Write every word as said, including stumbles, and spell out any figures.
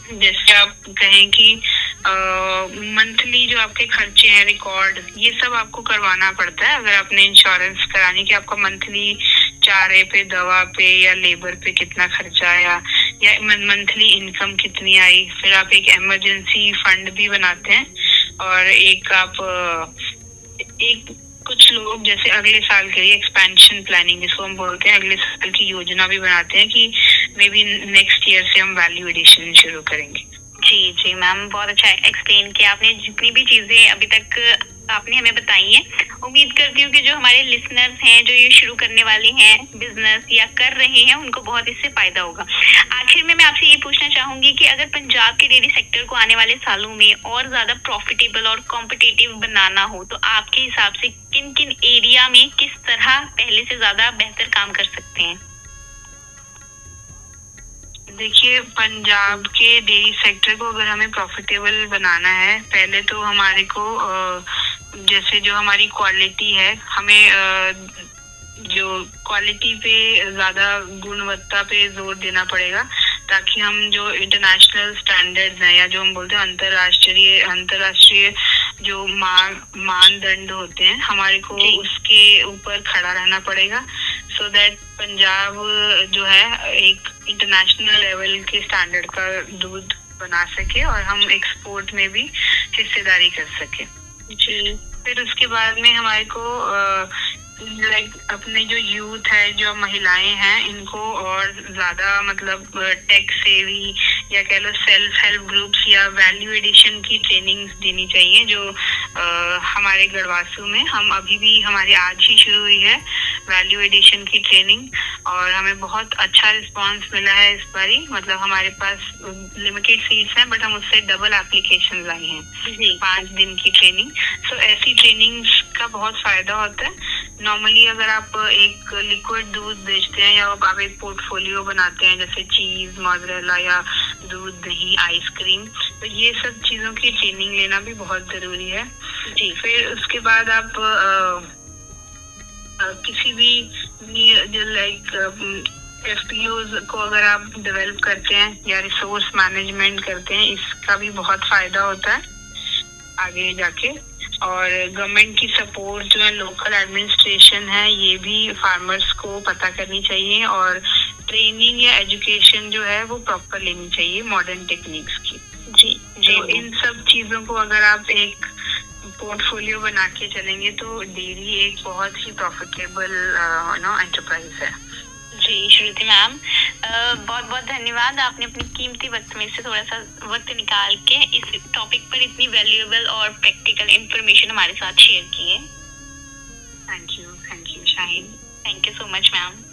जैसे आप कहें कि मंथली जो आपके खर्चे हैं रिकॉर्ड, ये सब आपको करवाना पड़ता है अगर आपने इंश्योरेंस करानी, कि आपका मंथली चारे पे, दवा पे या लेबर पे कितना खर्चा आया, या मंथली इनकम कितनी आई। फिर आप एक इमरजेंसी फंड भी बनाते हैं, और एक आप एक कुछ लोग जैसे अगले साल के लिए एक्सपेंशन प्लानिंग, जिसको हम बोलते हैं, अगले साल की योजना भी बनाते हैं कि मे बी नेक्स्ट ईयर से हम वैल्यू एडिशन शुरू करेंगे। जी जी मैम, बहुत अच्छा एक्सप्लेन किया आपने। जितनी भी चीजें अभी तक आपने हमें बताई हैं, उम्मीद करती हूँ कि जो हमारे लिसनर्स हैं, जो ये शुरू करने वाले हैं बिजनेस या कर रहे हैं, उनको बहुत इससे फायदा होगा। आखिर में मैं आपसे ये पूछना चाहूंगी कि अगर पंजाब के डेयरी सेक्टर को आने वाले सालों में और ज्यादा प्रॉफिटेबल और कॉम्पिटिटिव बनाना हो, तो आपके हिसाब से किन किन एरिया में किस तरह पहले से ज्यादा बेहतर काम कर सकते हैं? देखिए, पंजाब के डेयरी सेक्टर को अगर हमें प्रॉफिटेबल बनाना है, पहले तो हमारे को जैसे जो हमारी क्वालिटी है, हमें जो क्वालिटी पे ज्यादा गुणवत्ता पे जोर देना पड़ेगा, ताकि हम जो इंटरनेशनल स्टैंडर्ड्स हैं, या जो हम बोलते हैं अंतरराष्ट्रीय अंतरराष्ट्रीय जो मान मानदंड होते हैं, हमारे को उसके ऊपर खड़ा रहना पड़ेगा, सो दैट पंजाब जो है एक इंटरनेशनल लेवल के स्टैंडर्ड का दूध बना सके और हम एक्सपोर्ट में भी हिस्सेदारी कर सके। जी। फिर उसके बाद में हमारे को लाइक अपने जो यूथ है, जो महिलाएं हैं, इनको और ज्यादा मतलब टेक सेवी या कह लो सेल्फ हेल्प ग्रुप्स या वैल्यू एडिशन की ट्रेनिंग देनी चाहिए, जो आ, हमारे गढ़वासू में हम अभी भी हमारे आज ही शुरू हुई है वैल्यू एडिशन की ट्रेनिंग, और हमें बहुत अच्छा रिस्पांस मिला है इस बारी। मतलब हमारे पास लिमिटेड सीट्स हैं, बट हम उससे डबल एप्लीकेशन लाए हैं, पाँच दिन की ट्रेनिंग। सो ऐसी ट्रेनिंग्स का बहुत फायदा होता है। नॉर्मली अगर आप एक लिक्विड दूध बेचते हैं या आप एक पोर्टफोलियो बनाते हैं, जैसे चीज, मोज़रेला या दूध, दही, आइसक्रीम, तो ये सब चीजों की ट्रेनिंग लेना भी बहुत जरूरी है। जी। फिर उसके बाद आप आ, आ, किसी भी जो लाइक एफ पी ओज को अगर आप डेवलप करते हैं या रिसोर्स मैनेजमेंट करते हैं, इसका भी बहुत फायदा होता है आगे जाके। और गवर्नमेंट की सपोर्ट जो है, लोकल एडमिनिस्ट्रेशन है, ये भी फार्मर्स को पता करनी चाहिए, और ट्रेनिंग या एजुकेशन जो है वो प्रॉपर लेनी चाहिए मॉडर्न टेक्निक्स की। जी जी। तो इन सब चीजों को अगर आप एक पोर्टफोलियो बना के चलेंगे, तो डेयरी एक बहुत ही प्रॉफिटेबल नो एंटरप्राइज है। जी श्रुति मैम, बहुत बहुत धन्यवाद। आपने अपनी कीमती वक्त में से थोड़ा सा वक्त निकाल के इस टॉपिक पर इतनी वैल्यूएबल और प्रैक्टिकल इंफॉर्मेशन हमारे साथ शेयर की है। Thank you, thank you Shaheen. Thank you so much ma'am.